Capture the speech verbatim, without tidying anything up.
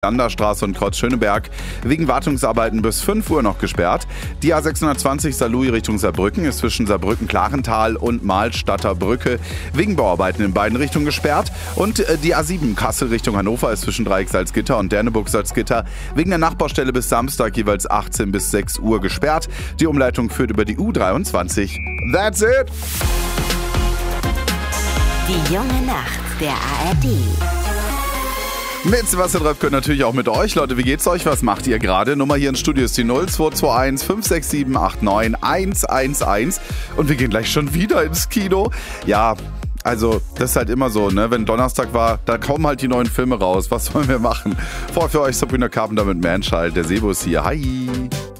Landerstraße und Kreuz Schöneberg wegen Wartungsarbeiten bis fünf Uhr noch gesperrt. Die A sechshundertzwanzig Saarlouis Richtung Saarbrücken ist zwischen Saarbrücken-Klarental und Mahlstadter Brücke wegen Bauarbeiten in beiden Richtungen gesperrt. Und die A sieben Kassel Richtung Hannover ist zwischen Dreieck Salzgitter und Derneburg Salzgitter wegen der Nachbaustelle bis Samstag jeweils achtzehn bis sechs Uhr gesperrt. Die Umleitung führt über die U dreiundzwanzig. That's it! Die junge Nacht der A R D. Mit Sebastian Röpke natürlich auch mit euch. Leute, wie geht's euch? Was macht ihr gerade? Nummer hier ins Studio ist die null zwei zwei eins fünf sechs sieben acht neun eins eins eins. Und wir gehen gleich schon wieder ins Kino. Ja, also das ist halt immer so, ne? Wenn Donnerstag war, da kommen halt die neuen Filme raus. Was sollen wir machen? Vor für euch Sabrina Carpenter mit Manchild. Der Sebo ist hier. Hi!